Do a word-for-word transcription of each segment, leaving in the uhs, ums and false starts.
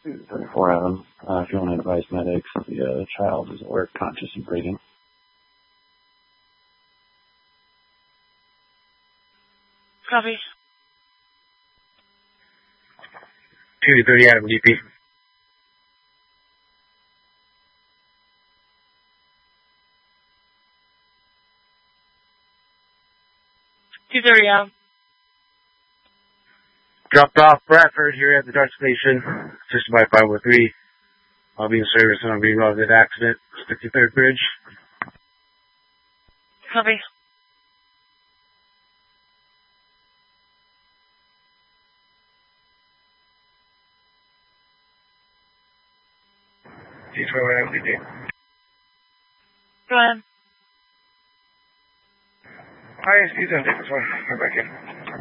thirty-four Adam. Uh, if you want to advise medics, the uh, child is alert, conscious, and breathing. Copy. two thirty Adam, D P. two thirty Adam. Dropped off Bradford here at the Dart Station, just by five oh three. I'll be in service and I'll be involved in an accident, fifty-third Bridge. Copy. D twelve Adam, D P. Go ahead. Hi, it's Ethan. Take this one. Right back in.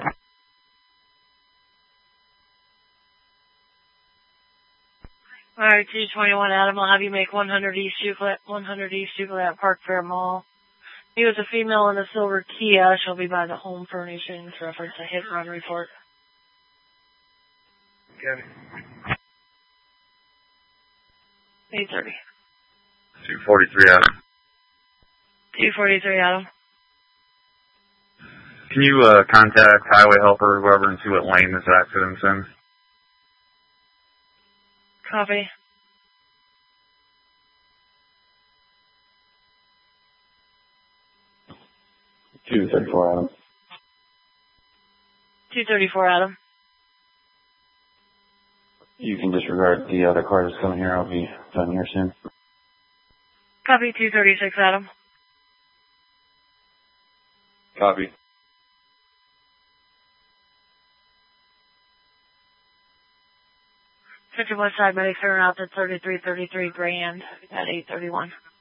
Alright, T twenty-one Adam, I'll have you make one hundred East Euclid, one hundred East Euclid at Park Fair Mall. He was a female in a silver Kia. She'll be by the home furnishings. Reference a hit run report. Got it. eight thirty. two forty-three Adam. two forty-three Adam. Can you uh, contact highway helper or whoever and see what lane this accident's in? Copy. two thirty-four Adam. two thirty-four Adam. You can disregard the other car that's coming here. I'll be done here soon. Copy. two thirty-six Adam. Copy. Central West Side medics are out at thirty-three thirty-three Grand at eight thirty-one.